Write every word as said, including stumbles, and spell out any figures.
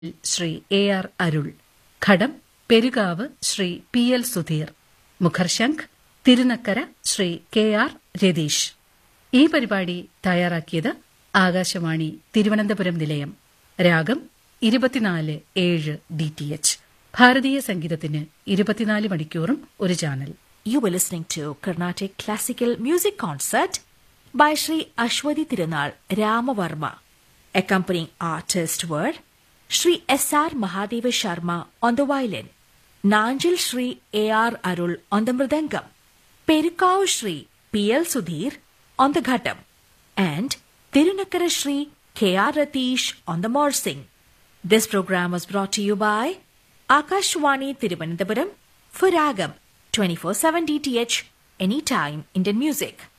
Shri A R Arul, ghatam Perukavu Shri P L Sudheer, മുഖർശംഖ് Thirunakkara Shri K R Ratheesh. ഈ പരിപാടി തയ്യാറാക്കിയത് ആകാശവാണി തിരുവനന്തപുരം നിലയം. രാഗം ഇരുപത്തിനാല് ഏഴ് ഡി ടി എച്ച്. ഭാരതീയ സംഗീതത്തിന് ഇരുപത്തിനാല് മണിക്കൂറും ഒരു channel. You were listening to Carnatic Classical Music Concert by Sri Ashwati Tirunal Ramavarma. Accompanying artists were Sri S R Mahadeva Sharma on the violin, Nanjil Sri A R Arul on the mridangam, Perikav Sri P L Sudhir on the ghatam, and Tirunakkara Sri K R Ratish on the morsing. This program was brought to you by Akashwani Thiruvananthapuram for Ragam twenty-four seven D T H, anytime Indian music.